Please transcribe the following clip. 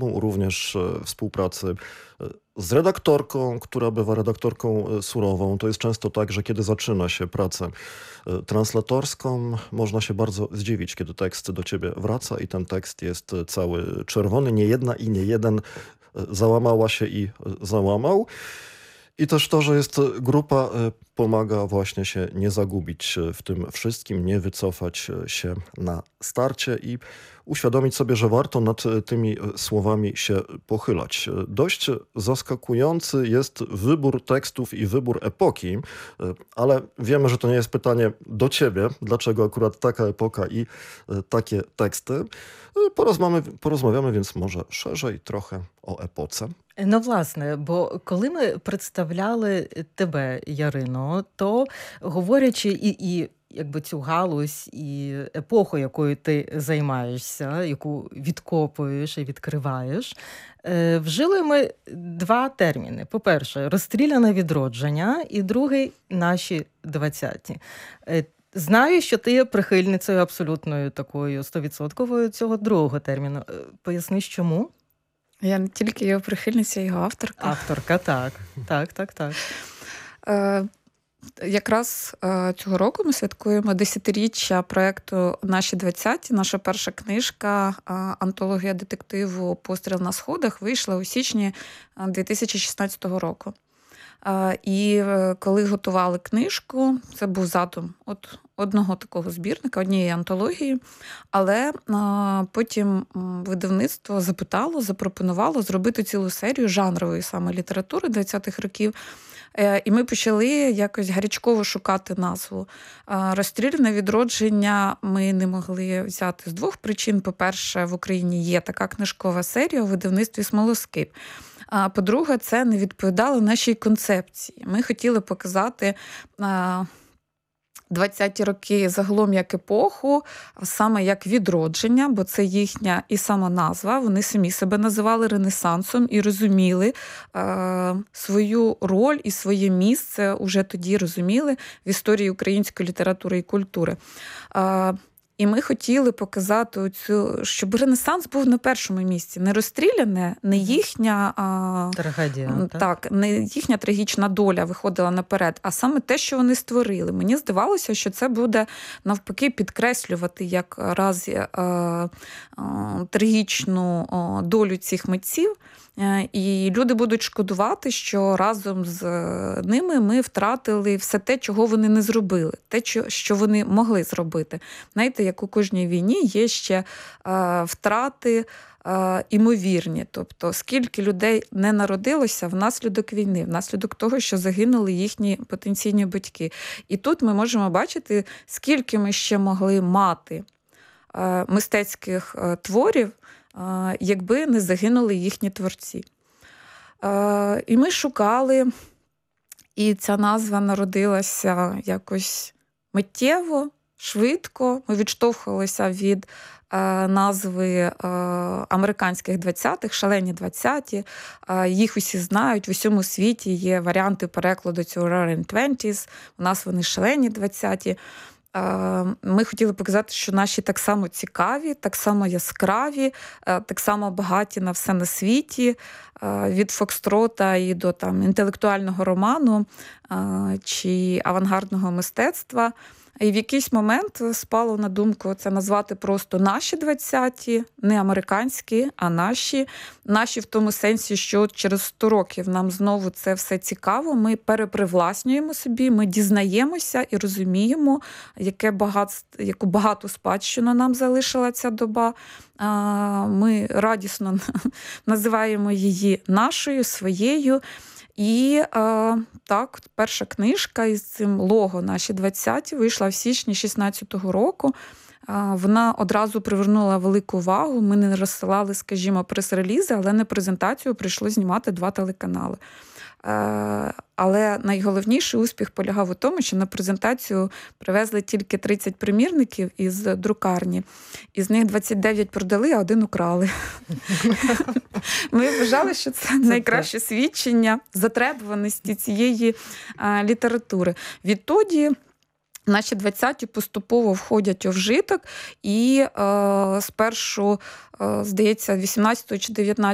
tobą, również współpracy z redaktorką, która bywa redaktorką surową. To jest często tak, że kiedy zaczyna się pracę translatorską, można się bardzo zdziwić, kiedy tekst do ciebie wraca i ten tekst jest cały czerwony. Nie jedna i nie jeden załamała się i załamał. I też to, że jest grupa, pomaga właśnie się nie zagubić w tym wszystkim, nie wycofać się na starcie i uświadomić sobie, że warto nad tymi słowami się pochylać. Dość zaskakujący jest wybór tekstów i wybór epoki, ale wiemy, że to nie jest pytanie do ciebie, dlaczego akurat taka epoka i takie teksty. Порозмовляємо więc може szerzej трохи о епоці. Ну, власне, бо коли ми представляли тебе, Ярино, то говорячи і якби цю галузь, і епоху, якою ти займаєшся, яку відкопуєш і відкриваєш, вжили ми два терміни. По-перше, розстріляне відродження, і другий наші 20-ті. Знаю, що ти є прихильницею абсолютною такою 100% цього другого терміну. Поясниш, чому? Я не тільки його прихильниця, його авторка. Авторка, так. Так. Якраз цього року ми святкуємо 10-річчя проєкту «Наші 20-ті». Наша перша книжка, антологія детективу «Постріл на сходах» вийшла у січні 2016 року. І коли готували книжку, це був задум одного такого збірника, однієї антології, але потім видавництво запропонувало зробити цілу серію жанрової саме літератури 20-х років. І ми почали якось гарячково шукати назву. «Розстріляне відродження» ми не могли взяти з двох причин. По-перше, в Україні є така книжкова серія у видавництві «Смолоскип». А по-друге, це не відповідало нашій концепції. Ми хотіли показати 20-ті роки загалом як епоху, саме як відродження, бо це їхня і сама назва. Вони самі себе називали Ренесансом і розуміли свою роль і своє місце, уже тоді розуміли в історії української літератури і культури. І ми хотіли показати щоб Ренесанс був на першому місці. Не розстріляне, не їхня трагедія, так, не їхня трагічна доля виходила наперед, а саме те, що вони створили. Мені здавалося, що це буде навпаки підкреслювати якраз трагічну долю цих митців. І люди будуть шкодувати, що разом з ними ми втратили все те, чого вони не зробили, те, що вони могли зробити. Знаєте, як у кожній війні є ще втрати імовірні. Тобто, скільки людей не народилося внаслідок війни, внаслідок того, що загинули їхні потенційні батьки. І тут ми можемо бачити, скільки ми ще могли мати мистецьких творів, якби не загинули їхні творці. І ми шукали, і ця назва народилася якось миттєво, швидко. Ми відштовхувалися від назви американських 20-х, «Шалені 20-ті». Їх усі знають, в усьому світі є варіанти перекладу цього «Roaring 20s», у нас вони «Шалені 20-ті». Ми хотіли показати, що наші так само цікаві, так само яскраві, так само багаті на все на світі, від фокстрота і до інтелектуального роману чи авангардного мистецтва. І в якийсь момент спало на думку це назвати просто «Наші 20-ті», не американські, а наші. Наші в тому сенсі, що через 100 років нам знову це все цікаво, ми перепривласнюємо собі, ми дізнаємося і розуміємо, яку багату спадщину нам залишила ця доба. Ми радісно називаємо її нашою, своєю. І так, перша книжка із цим лого «Наші 20-ті» вийшла в січні 2016 року. Вона одразу привернула велику увагу. Ми не розсилали, скажімо, прес-релізи, але на презентацію прийшло знімати 2 телеканали. Але найголовніший успіх полягав у тому, що на презентацію привезли тільки 30 примірників із друкарні. Із них 29 продали, а 1 украли. Ми вважали, що це найкраще свідчення затребуваності цієї літератури. Відтоді наші 20-ті поступово входять у вжиток і спершу, здається, 18 чи 19